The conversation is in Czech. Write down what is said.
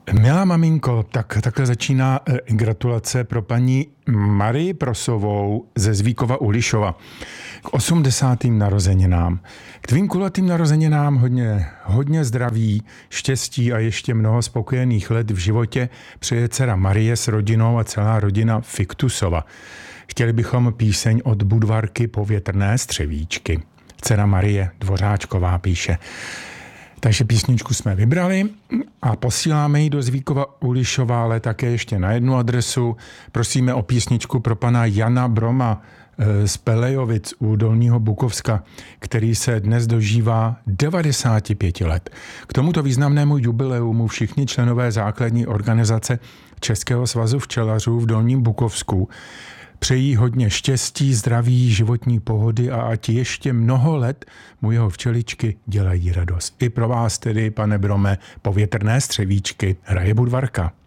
Milá maminko, takhle začíná gratulace pro paní Marii Prosovou ze Zvíkova u Lišova k 80. narozeninám. K tvým kulatým narozeninám hodně zdraví, štěstí a ještě mnoho spokojených let v životě přeje dcera Marie s rodinou a celá rodina Fiktusova. Chtěli bychom píseň od Budvarky Povětrné střevíčky. Dcera Marie Dvořáčková píše. Takže písničku jsme vybrali a posíláme ji do Zvíkova u Lišova, ale také ještě na jednu adresu. Prosíme o písničku pro pana Jana Broma z Pelejovic u Dolního Bukovska, který se dnes dožívá 95 let. K tomuto významnému jubileu mu všichni členové základní organizace Českého svazu včelařů v Dolním Bukovsku přejí hodně štěstí, zdraví, životní pohody a ať ještě mnoho let mu jeho včeličky dělají radost. I pro vás tedy, pane Brome, Povětrné střevíčky hraje Budvarka.